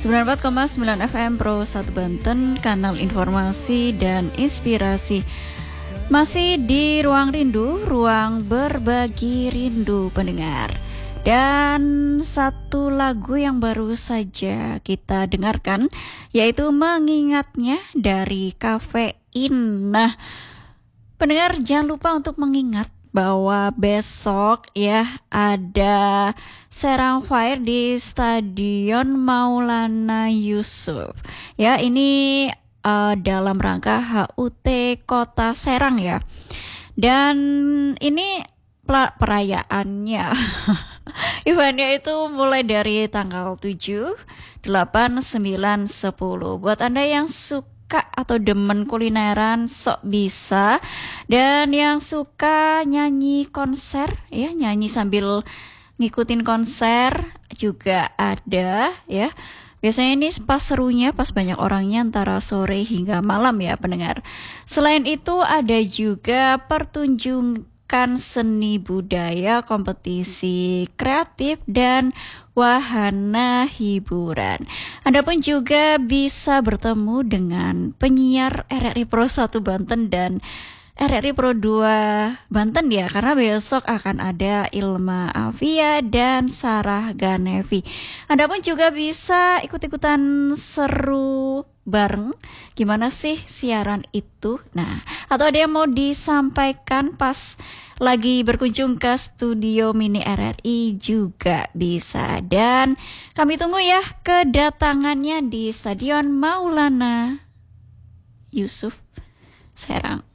94,9 FM Pro 1 Banten, kanal informasi dan inspirasi. Masih di Ruang Rindu, ruang berbagi rindu pendengar. Dan satu lagu yang baru saja kita dengarkan, yaitu Mengingatnya dari Kafein. Nah, pendengar jangan lupa untuk mengingat bahwa besok ya ada Serang Fire di Stadion Maulana Yusuf. Ya, ini dalam rangka HUT Kota Serang ya. Dan ini perayaannya eventnya itu mulai dari tanggal 7, 8, 9, 10. Buat Anda yang suka atau demen kulineran sok bisa, dan yang suka nyanyi konser ya, nyanyi sambil ngikutin konser juga ada ya. Biasanya ini pas serunya, pas banyak orangnya antara sore hingga malam ya pendengar. Selain itu ada juga pertunjukan seni budaya, kompetisi kreatif, dan wahana hiburan. Anda pun juga bisa bertemu dengan penyiar RRI Pro 1 Banten dan RRI Pro 2 Banten ya, karena besok akan ada Ilma Afia dan Sarah Ganevi. Anda pun juga bisa ikut-ikutan seru bareng gimana sih siaran itu. Nah, atau ada yang mau disampaikan pas lagi berkunjung ke studio mini RRI juga bisa. Dan kami tunggu ya kedatangannya di Stadion Maulana Yusuf Serang.